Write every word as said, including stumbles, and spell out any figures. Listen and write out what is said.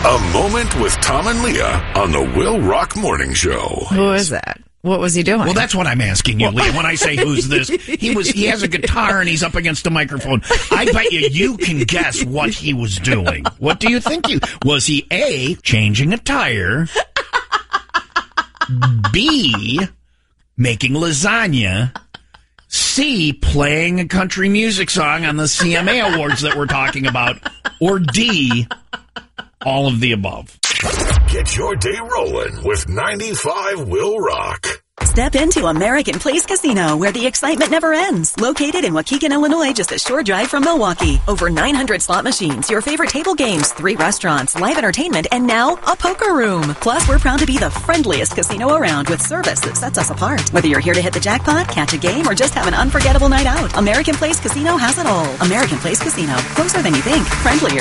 A Moment with Tom and Leah on the Will Rock Morning Show. Who is that? What was he doing? Well, that's what I'm asking you, Leah. When I say who's this, he was he has a guitar and he's up against a microphone. I bet you you can guess what he was doing. What do you think? He was he A, changing a tire, B, making lasagna, C, playing a country music song on the C M A Awards that we're talking about, or D, all of the above? Get your day rolling with ninety-five Will Rock. Step into American Place Casino, where the excitement never ends. Located in Waukegan, Illinois, just a short drive from Milwaukee. Over nine hundred slot machines, your favorite table games, three restaurants, live entertainment, and now a poker room. Plus, we're proud to be the friendliest casino around with service that sets us apart. Whether you're here to hit the jackpot, catch a game, or just have an unforgettable night out, American Place Casino has it all. American Place Casino. Closer than you think. Friendlier